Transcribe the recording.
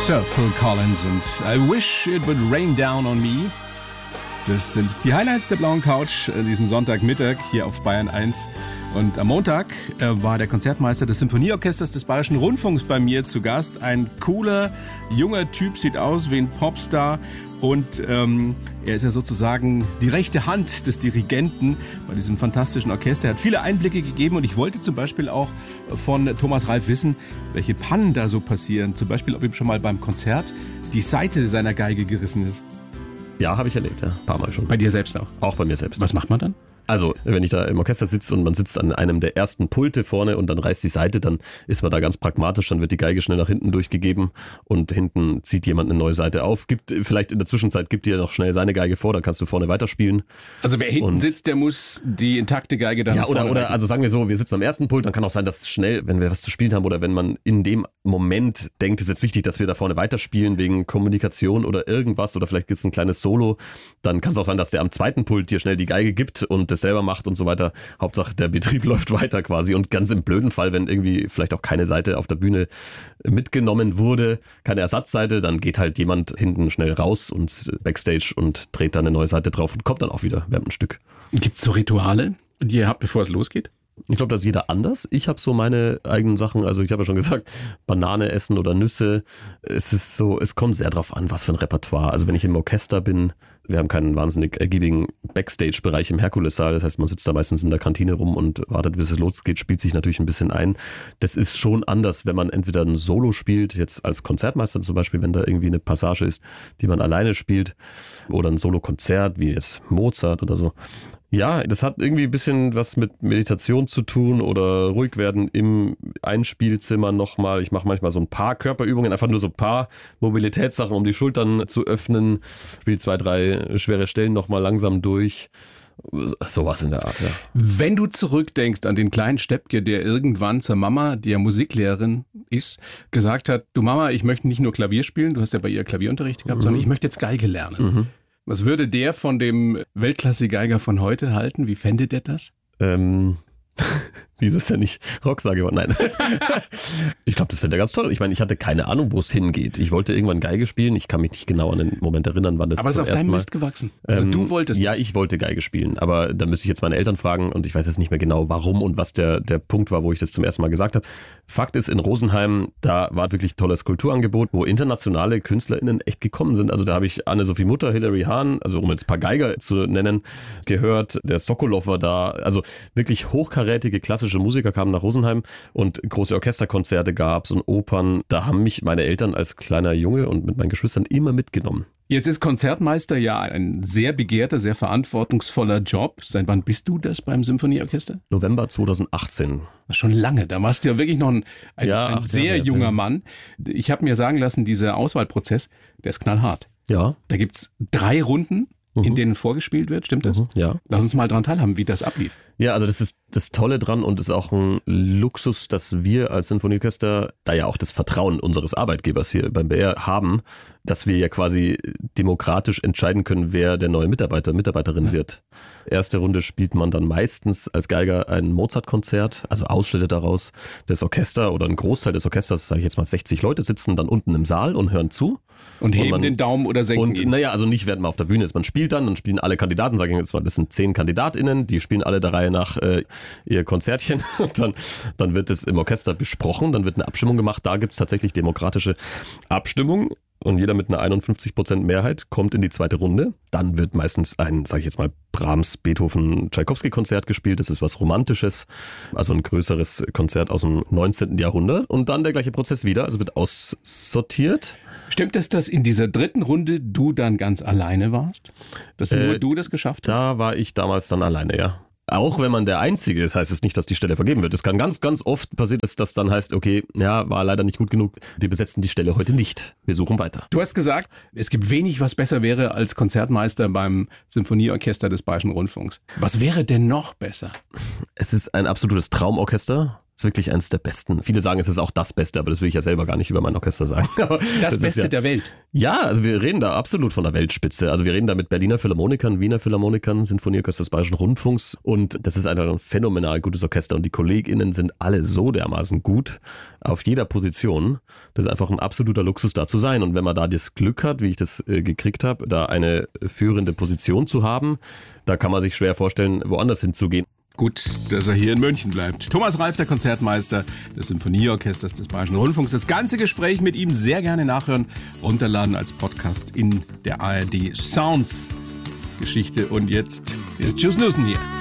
Sir Phil Collins und I Wish It Would Rain Down on Me. Das sind die Highlights der blauen Couch an diesem Sonntagmittag hier auf Bayern 1. Und am Montag war der Konzertmeister des Symphonieorchesters des Bayerischen Rundfunks bei mir zu Gast. Ein cooler, junger Typ, sieht aus wie ein Popstar. Und er ist ja sozusagen die rechte Hand des Dirigenten bei diesem fantastischen Orchester. Er hat viele Einblicke gegeben und ich wollte zum Beispiel auch von Thomas Reif wissen, welche Pannen da so passieren. Zum Beispiel, ob ihm schon mal beim Konzert die Saite seiner Geige gerissen ist. Ja, habe ich erlebt, ja. Ein paar Mal schon. Bei dir selbst auch? Auch bei mir selbst. Was macht man dann? Also, wenn ich da im Orchester sitze und man sitzt an einem der ersten Pulte vorne und dann reißt die Seite, dann ist man da ganz pragmatisch, dann wird die Geige schnell nach hinten durchgegeben und hinten zieht jemand eine neue Seite auf. Vielleicht in der Zwischenzeit gibt dir noch schnell seine Geige vor, dann kannst du vorne weiterspielen. Also wer hinten sitzt, der muss die intakte Geige dann oder also sagen wir so, wir sitzen am ersten Pult, dann kann auch sein, dass schnell, wenn wir was zu spielen haben oder wenn man in dem Moment denkt, es ist jetzt wichtig, dass wir da vorne weiterspielen wegen Kommunikation oder irgendwas oder vielleicht gibt es ein kleines Solo, dann kann es auch sein, dass der am zweiten Pult dir schnell die Geige gibt und das selber macht und so weiter. Hauptsache der Betrieb läuft weiter quasi und ganz im blöden Fall, wenn irgendwie vielleicht auch keine Seite auf der Bühne mitgenommen wurde, keine Ersatzseite, dann geht halt jemand hinten schnell raus und Backstage und dreht dann eine neue Seite drauf und kommt dann auch wieder während ein Stück. Gibt es so Rituale, die ihr habt, bevor es losgeht? Ich glaube, da ist jeder anders. Ich habe so meine eigenen Sachen, also ich habe ja schon gesagt, Banane essen oder Nüsse. Es ist so, es kommt sehr drauf an, was für ein Repertoire. Also wenn ich im Orchester bin, wir haben keinen wahnsinnig ergiebigen Backstage-Bereich im Herkulessaal. Das heißt, man sitzt da meistens in der Kantine rum und wartet, bis es losgeht, spielt sich natürlich ein bisschen ein. Das ist schon anders, wenn man entweder ein Solo spielt, jetzt als Konzertmeister zum Beispiel, wenn da irgendwie eine Passage ist, die man alleine spielt, oder ein Solo-Konzert, wie jetzt Mozart oder so. Ja, das hat irgendwie ein bisschen was mit Meditation zu tun oder ruhig werden im Einspielzimmer nochmal. Ich mache manchmal so ein paar Körperübungen, einfach nur so ein paar Mobilitätssachen, um die Schultern zu öffnen. Spiele 2, 3 schwere Stellen nochmal langsam durch. Sowas in der Art, ja. Wenn du zurückdenkst an den kleinen Steppke, der irgendwann zur Mama, die ja Musiklehrerin ist, gesagt hat, du Mama, ich möchte nicht nur Klavier spielen, du hast ja bei ihr Klavierunterricht gehabt, sondern ich möchte jetzt Geige lernen. Was würde der von dem Weltklasse-Geiger von heute halten? Wie fände der das? Wieso ist der nicht Rockstar geworden? Nein. Ich glaube, das fände er ganz toll. Ich meine, ich hatte keine Ahnung, wo es hingeht. Ich wollte irgendwann Geige spielen. Ich kann mich nicht genau an den Moment erinnern, wann das zum ersten Mal... Aber es ist auf deinem Mist gewachsen. Also du wolltest Ja, ich wollte Geige spielen. Aber da müsste ich jetzt meine Eltern fragen und ich weiß jetzt nicht mehr genau, warum und was der Punkt war, wo ich das zum ersten Mal gesagt habe. Fakt ist, in Rosenheim, da war wirklich ein tolles Kulturangebot, wo internationale KünstlerInnen echt gekommen sind. Also da habe ich Anne-Sophie Mutter, Hilary Hahn, also um jetzt ein paar Geiger zu nennen, gehört. Der Sokolov war da. Also wirklich hochkarätige klassische Musiker kamen nach Rosenheim und große Orchesterkonzerte gab's und Opern. Da haben mich meine Eltern als kleiner Junge und mit meinen Geschwistern immer mitgenommen. Jetzt ist Konzertmeister ja ein sehr begehrter, sehr verantwortungsvoller Job. Seit wann bist du das beim Symphonieorchester? November 2018. Schon lange, da warst du ja wirklich noch ein sehr junger Mann. Ich habe mir sagen lassen, dieser Auswahlprozess, der ist knallhart. Ja. Da gibt's 3 Runden, in denen vorgespielt wird, stimmt das? Ja. Lass uns mal dran teilhaben, wie das ablief. Ja, also das ist das Tolle dran und ist auch ein Luxus, dass wir als Sinfonieorchester, da ja auch das Vertrauen unseres Arbeitgebers hier beim BR haben, dass wir ja quasi demokratisch entscheiden können, wer der neue Mitarbeiter, Mitarbeiterin wird. Erste Runde spielt man dann meistens als Geiger ein Mozart-Konzert, also Ausschnitte daraus. Das Orchester oder ein Großteil des Orchesters, sage ich jetzt mal 60 Leute, sitzen dann unten im Saal und hören zu. Und heben den Daumen oder senken ihn. Naja, also nicht, während man auf der Bühne ist. Man spielt dann spielen alle Kandidaten, sage ich jetzt mal, das sind 10 KandidatInnen, die spielen alle der Reihe nach ihr Konzertchen. Und dann wird es im Orchester besprochen, dann wird eine Abstimmung gemacht. Da gibt es tatsächlich demokratische Abstimmung. Und jeder mit einer 51% Mehrheit kommt in die zweite Runde. Dann wird meistens ein, sage ich jetzt mal, Brahms, Beethoven, Tschaikowski-Konzert gespielt. Das ist was Romantisches, also ein größeres Konzert aus dem 19. Jahrhundert. Und dann der gleiche Prozess wieder, also wird aussortiert. Stimmt es, dass in dieser 3. Runde du dann ganz alleine warst? Dass nur du das geschafft hast? Da war ich damals dann alleine, ja. Auch wenn man der Einzige ist, heißt es nicht, dass die Stelle vergeben wird. Es kann ganz, ganz oft passieren, dass das dann heißt, okay, ja, war leider nicht gut genug. Wir besetzen die Stelle heute nicht. Wir suchen weiter. Du hast gesagt, es gibt wenig, was besser wäre als Konzertmeister beim Symphonieorchester des Bayerischen Rundfunks. Was wäre denn noch besser? Es ist ein absolutes Traumorchester. Ist wirklich eines der besten. Viele sagen, es ist auch das Beste, aber das will ich ja selber gar nicht über mein Orchester sagen. Das Beste der Welt. Ja, also wir reden da absolut von der Weltspitze. Also wir reden da mit Berliner Philharmonikern, Wiener Philharmonikern, Sinfonieorchester des Bayerischen Rundfunks und das ist einfach ein phänomenal gutes Orchester und die KollegInnen sind alle so dermaßen gut auf jeder Position. Das ist einfach ein absoluter Luxus, da zu sein. Und wenn man da das Glück hat, wie ich das gekriegt habe, da eine führende Position zu haben, da kann man sich schwer vorstellen, woanders hinzugehen. Gut, dass er hier in München bleibt. Thomas Reif, der Konzertmeister des Symphonieorchesters des Bayerischen Rundfunks. Das ganze Gespräch mit ihm sehr gerne nachhören, runterladen als Podcast in der ARD Sounds Geschichte. Und jetzt ist Tschüss Nussen hier.